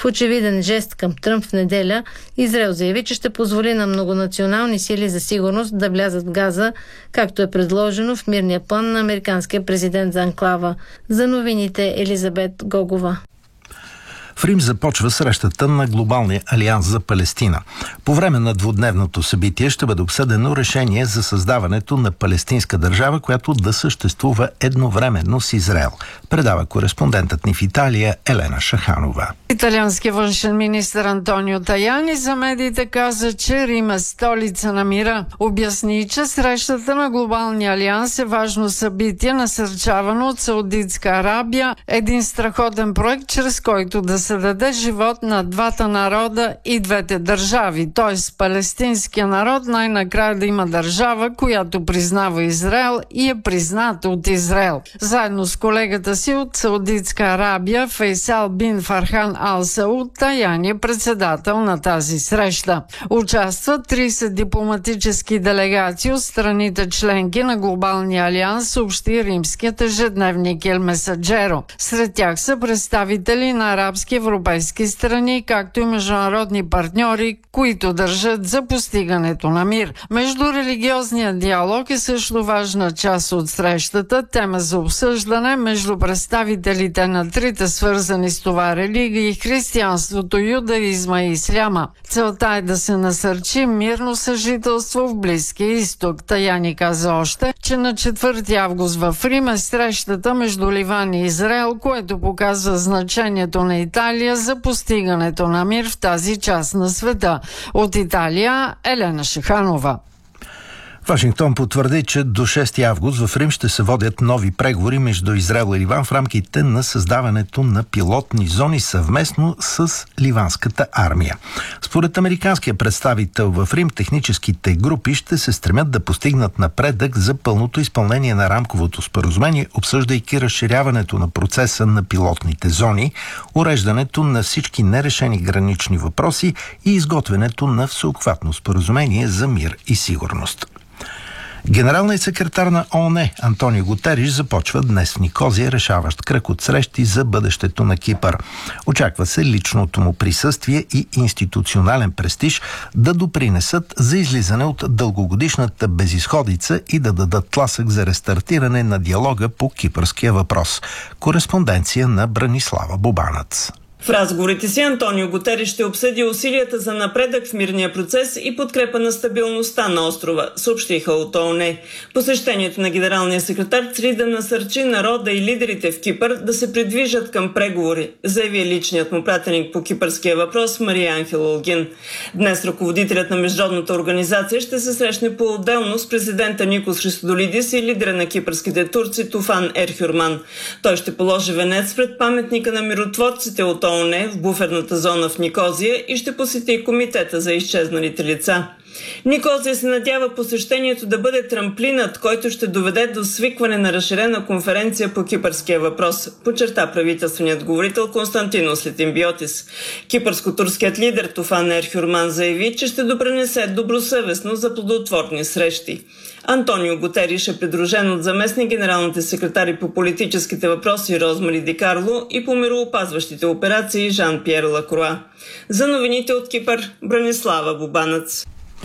В очевиден жест към Тръмп в неделя, Израел заяви, че ще позволи на многонационални сили за сигурност да влязат в Газа, както е предложено в мирния план на американския президент за анклава. За новините Елизабет Гогова. В Рим започва срещата на Глобалния алианс за Палестина. По време на двудневното събитие ще бъде обсъдено решение за създаването на палестинска държава, която да съществува едновременно с Израел. Предава кореспондентът ни в Италия Елена Шаханова. Италианският външен министър Антонио Таяни за медиите каза, че Рим е столица на мира. Обясни, че срещата на Глобалния алианс е важно събитие, насърчавано от Саудитска Арабия, един страхотен проект, чрез който да се даде живот на двата народа и двете държави, т.е. палестинския народ най-накрая да има държава, която признава Израел и е призната от Израел. Заедно с колегата си от Саудитска Арабия Фейсал бин Фархан Ал Сауд, Таяни е председател на тази среща. Участват 30 дипломатически делегации от страните членки на Глобалния алианс, съобщи римският ежедневник Ел Месаджеро. Сред тях са представители на арабски европейски страни, както и международни партньори, които държат за постигането на мир. Междурелигиозният диалог е също важна част от срещата, тема за обсъждане между представителите на трите свързани с това религии – християнството, юдаизма и исляма. Целта е да се насърчи мирно съжителство в Близкия изток. Таяни каза още, че на 4 август в Рим е срещата между Ливан и Израел, което показва значението на Италия за постигането на мир в тази част на света. От Италия Елена Шаханова. Вашингтон потвърди, че до 6 август в Рим ще се водят нови преговори между Израел и Ливан в рамките на създаването на пилотни зони съвместно с ливанската армия. Според американския представител в Рим, техническите групи ще се стремят да постигнат напредък за пълното изпълнение на рамковото споразумение, обсъждайки разширяването на процеса на пилотните зони, уреждането на всички нерешени гранични въпроси и изготвянето на всеобхватно споразумение за мир и сигурност. Генералният секретар на ООН Антонио Гутериш започва днес в Никозия решаващ кръг от срещи за бъдещето на Кипър. Очаква се личното му присъствие и институционален престиж да допринесат за излизане от дългогодишната безизходица и да дадат тласък за рестартиране на диалога по кипърския въпрос. Кореспонденция на Бранислава Бобанац. В разговорите си Антонио Гутериш ще обсъди усилията за напредък в мирния процес и подкрепа на стабилността на острова, съобщиха от ООН. Посещението на генералния секретар цели да насърчи народа и лидерите в Кипър да се придвижат към преговори, заяви личният му пратеник по кипърския въпрос Мария Анхел Олгин. Днес ръководителят на международната организация ще се срещне по-отделно с президента Никос Христодолидис и лидера на кипърските турци Туфан Ерхюрман. Той ще положи венец пред паметника на миротворците от ООН в буферната зона в Никозия и ще посети комитета за изчезналите лица. Никозия се надява посещението да бъде трамплинът, който ще доведе до свикване на разширена конференция по кипърския въпрос, подчерта правителственият говорител Константинос Летимбиотис. Кипърско-турският лидер Туфан Ерхюрман заяви, че ще допринесе добросъвестно за плодотворни срещи. Антонио Гутериш е придружен от заместник генералните секретари по политическите въпроси Розмари Ди Карло и по мироопазващите операции Жан-Пьер Лакруа. За новините от Кипър, Бранислава Бобанац.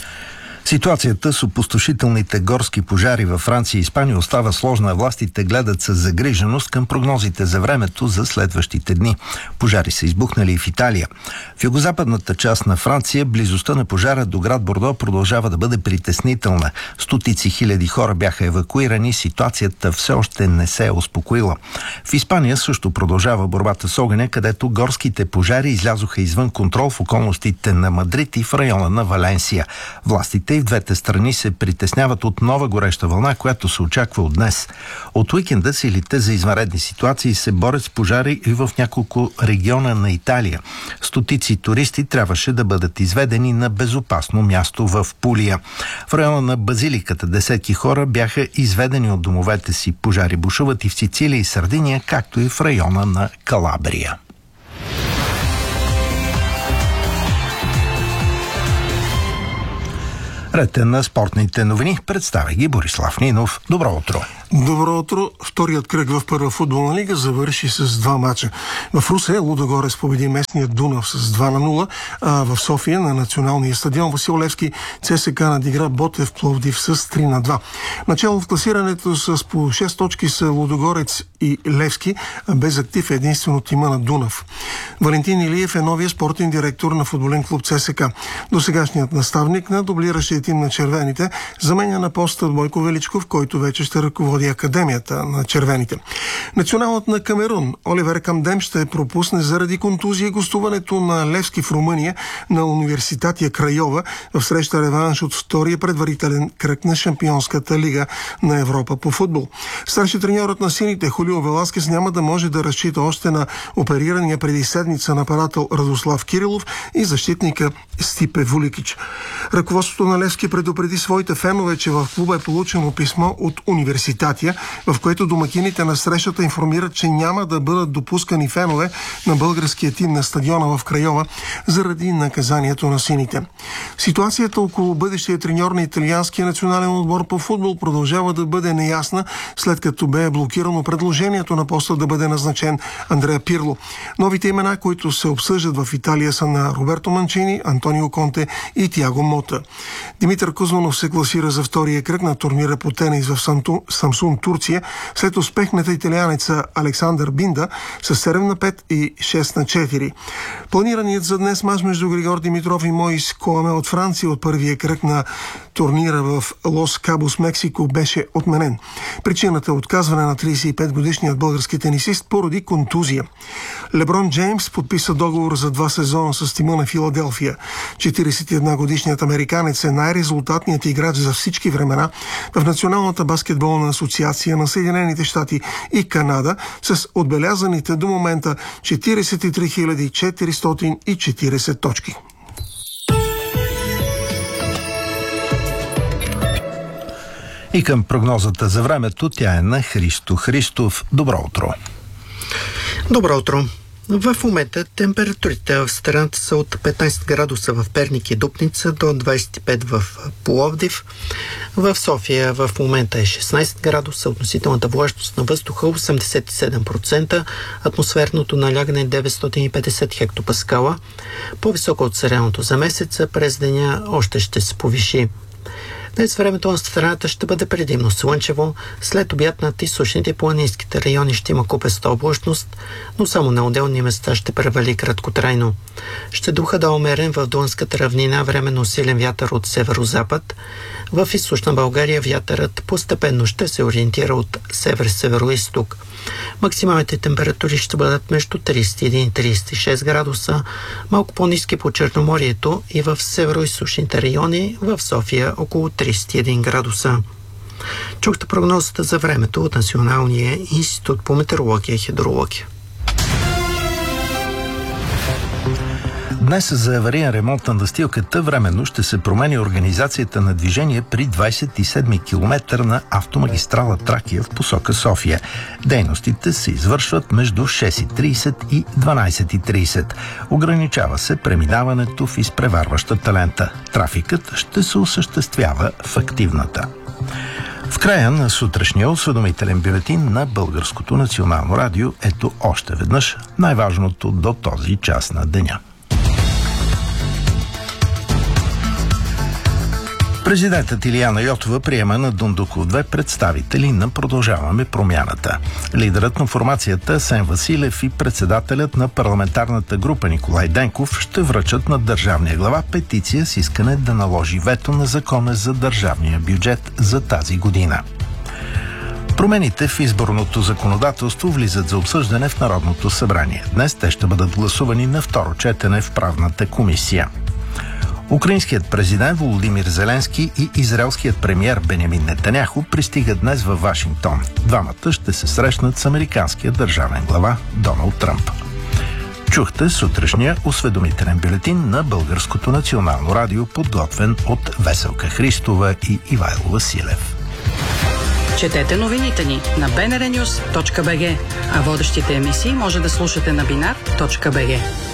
Ситуацията с опустошителните горски пожари във Франция и Испания остава сложна. Властите гледат с загриженост към прогнозите за времето за следващите дни. Пожари са избухнали и в Италия. В югозападната част на Франция близостта на пожара до град Бордо продължава да бъде притеснителна. Стотици хиляди хора бяха евакуирани. Ситуацията все още не се е успокоила. В Испания също продължава борбата с огъня, където горските пожари излязоха извън контрол в околностите на Мадрид и в района на Валенсия. Властите и в двете страни се притесняват от нова гореща вълна, която се очаква от днес. От уикенда силите за извънредни ситуации се борят с пожари и в няколко региона на Италия. Стотици туристи трябваше да бъдат изведени на безопасно място в Пулия. В района на Базиликата десетки хора бяха изведени от домовете си. Пожари бушуват и в Сицилия и Сардиния, както и в района на Калабрия. Ред на спортните новини. Представя ги Борислав Нинов. Добро утро! Добро утро! Вторият кръг в първа футболна лига завърши с 2 мача. В Русе Лудогорец победи местният Дунав с 2-0, а в София на националния стадион Васил Левски ЦСК надигра Ботев Пловдив с 3-2. Начало в класирането с по 6 точки са Лудогорец и Левски, а без актив единствено тима на Дунав. Валентин Илиев е новия спортен директор на футболен клуб ЦСК. Досегашният наставник на дублиращия тим на червените заменя на поста Бойко Величков, който вече ще ръководи академията на червените. Националът на Камерун Оливер Камдем ще пропусне заради контузия гостуването на Левски в Румъния на Университатия Крайова в среща реванш от втория предварителен кръг на Шампионската лига на Европа по футбол. Старши треньорът на сините Хулио Веласкес няма да може да разчита още на оперирания преди седмица нападател Радослав Кирилов и защитника Стипе Вуликич. Ръководството на Левски предупреди своите фенове, че в клуба е получено писмо от Университатия, в което домакините на срещата информират, че няма да бъдат допускани фенове на българския тим на стадиона в Крайова заради наказанието на сините. Ситуацията около бъдещия треньор на италианския национален отбор по футбол продължава да бъде неясна, след като бе блокирано предложението на поста да бъде назначен Андреа Пирло. Новите имена, които се обсъждат в Италия, са на Роберто Манчини, Антонио Конте и Тиаго Мота. Димитър Кузманов се класира за втория кръг на турнира по тенис в Самсун, Турция, след успех на италианеца Александър Бинда с 7-5 и 6-4. Планираният за днес мач между Григор Димитров и Моис Коаме от Франция от първия кръг на турнира в Лос Кабос, Мексико, беше отменен. Причината е отказване на 35-годишният български тенисист поради контузия. Леброн Джеймс подписа договор за 2 сезона с тима на Филаделфия. 41-годишният американец е най-резултатният играч за всички времена в Националната баскетболна асоциация на Съединените щати и Канада с отбелязаните до момента 43 440 точки. И към прогнозата за времето, тя е на Христо Христов. Добро утро! Добро утро! В момента температурите в страната са от 15 градуса в Перник и Дупница до 25 в Пловдив. В София в момента е 16 градуса, относителната влажност на въздуха 87%, атмосферното налягане е 950 хектопаскала. По-високо от средното за месеца, през деня още ще се повиши. Днес времето на страната ще бъде предимно слънчево, след обяд над източните планинските райони ще има купеста облачност, но само на отделни места ще превали краткотрайно. Ще духа да умерен в Дунската равнина временно силен вятър от северо-запад. В източна България вятърът постепенно ще се ориентира от север-северо-исток. Максималните температури ще бъдат между 31 и 36 градуса, малко по-ниски по Черноморието и в северо-източните райони, в София около 31 градуса. Чухте прогнозата за времето от Националния институт по метеорология и хидрология. Днес за авариен ремонт на настилката временно ще се промени организацията на движение при 27 км на автомагистрала Тракия в посока София. Дейностите се извършват между 6:30 и 12:30. Ограничава се преминаването в изпреварващата лента. Трафикът ще се осъществява в активната. В края на сутрешния осведомителен бюлетин на Българското национално радио, ето още веднъж най-важното до този час на деня. Президентът Илияна Йотова приема на Дундуков 2 представители на Продължаваме промяната. Лидерът на формацията Асен Василев и председателят на парламентарната група Николай Денков ще връчат на държавния глава петиция с искане да наложи вето на закона за държавния бюджет за тази година. Промените в изборното законодателство влизат за обсъждане в Народното събрание. Днес те ще бъдат гласувани на второ четене в правната комисия. Украинският президент Володимир Зеленски и израелският премиер Бенямин Нетаняху пристигат днес във Вашингтон. Двамата ще се срещнат с американския държавен глава Доналд Тръмп. Чухте сутрешния осведомителен бюлетин на Българското национално радио, подготвен от Веселка Христова и Ивайло Василев. Четете новините ни на bnrnews.bg, а водещите емисии може да слушате на binar.bg.